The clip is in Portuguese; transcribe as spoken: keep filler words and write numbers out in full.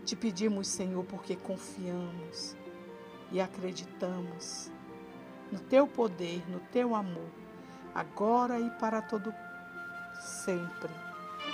Te pedimos, Senhor, porque confiamos e acreditamos no Teu poder, no Teu amor, agora e para todo sempre.